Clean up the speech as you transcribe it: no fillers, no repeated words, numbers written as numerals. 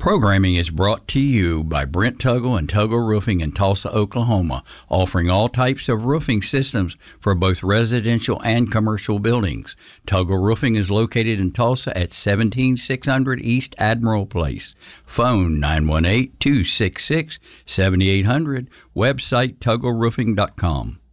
Programming is brought to you by Brent Tuggle and Tuggle Roofing in Tulsa, Oklahoma, offering all types of roofing systems for both residential and commercial buildings. Tuggle Roofing is located in Tulsa at 17600 East Admiral Place. Phone 918-266-7800. Website TuggleRoofing.com.